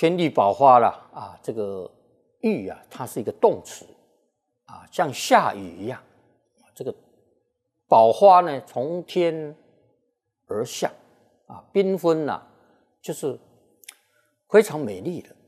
天地宝花啦啊，这个雨啊，它是一个动词啊，像下雨一样。这个宝花呢，从天而下啊，缤纷呐，就是非常美丽的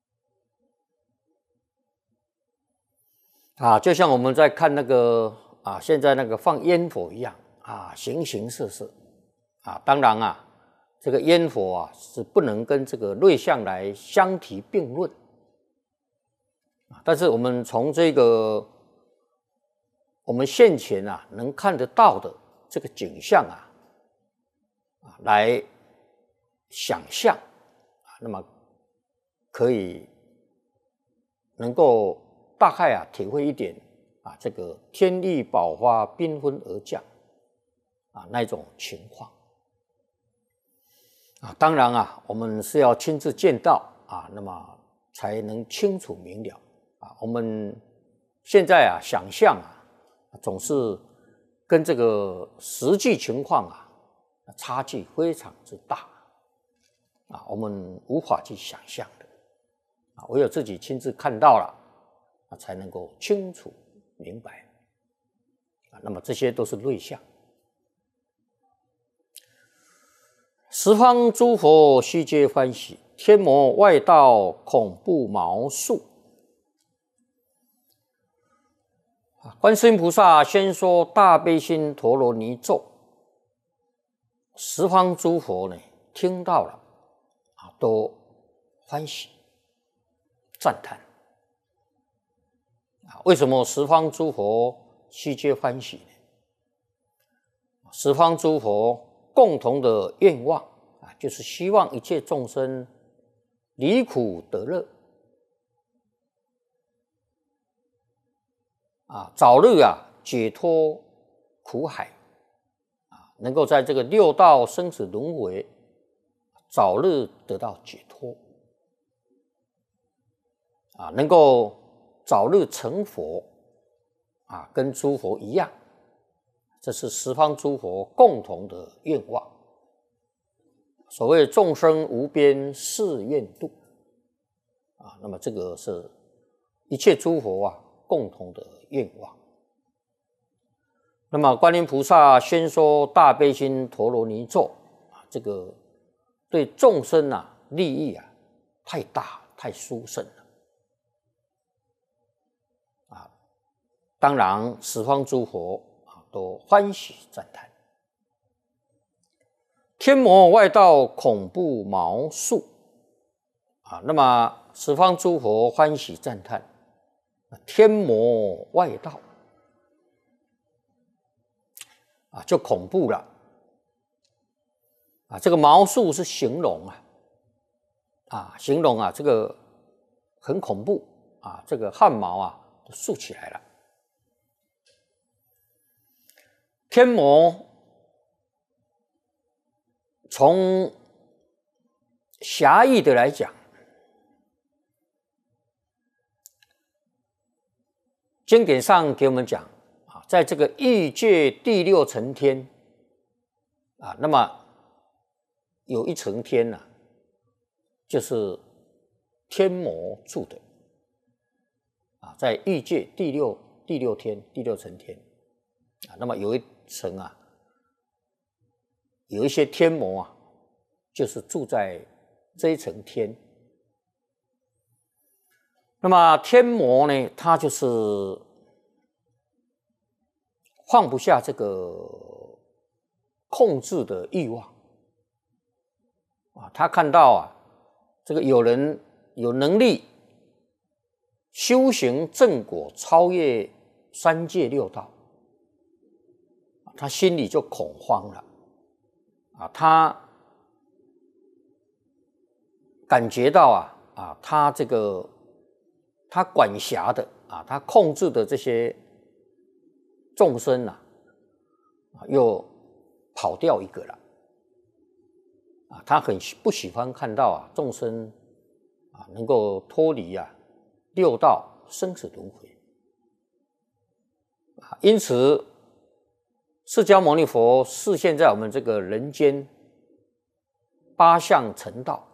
啊，就像我们在看那个啊，现在那个放烟火一样啊，形形色色啊。当然啊，这个烟火啊是不能跟这个瑞相来相提并论，但是我们从这个我们现前啊能看得到的这个景象啊，来想象啊，那么可以能够大概啊体会一点啊，这个天地宝花缤纷而降啊那种情况啊。当然啊，我们是要亲自见到啊，那么才能清楚明了啊。我们现在啊想象啊，总是跟这个实际情况啊差距非常之大啊，我们无法去想象的啊，唯有自己亲自看到了啊，才能够清楚明白啊。那么这些都是瑞相。十方诸佛悉皆欢喜，天魔外道恐怖毛数。观世音菩萨先说大悲心陀罗尼咒，十方诸佛呢听到了啊，都欢喜赞叹啊。为什么十方诸佛悉皆欢喜呢？十方诸佛共同的愿望啊，就是希望一切众生离苦得乐啊，早日啊解脱苦海啊，能够在这个六道生死轮回早日得到解脱啊，能够早日成佛啊，跟诸佛一样。这是十方诸佛共同的愿望。所谓众生无边誓愿度啊，那么这个是一切诸佛啊共同的愿望。那么观音菩萨宣说大悲心陀罗尼咒啊，这个对众生啊利益啊太大太殊胜了啊。当然十方诸佛都欢喜赞叹，天魔外道恐怖毛数啊。那么十方诸佛欢喜赞叹，天魔外道啊就恐怖了啊。这个毛数是形容啊，形容啊这个很恐怖啊，这个汗毛啊都竖起来了。天魔从狭义的来讲，经典上给我们讲啊，在这个欲界第六层天啊，那么有一层天就是天魔住的啊，在欲界第六天第六层天啊，那么有一层有一些天魔就是住在这一层天。那么天魔呢，他就是放不下这个控制的欲望啊，他看到这个有人有能力修行正果，超越三界六道，他心里就恐慌了啊，他感觉到他这个他管辖的他控制的这些众生又跑掉一个了啊，他很不喜欢看到众生能够脱离六道生死轮回因此释迦牟尼佛示现在我们这个人间八相成道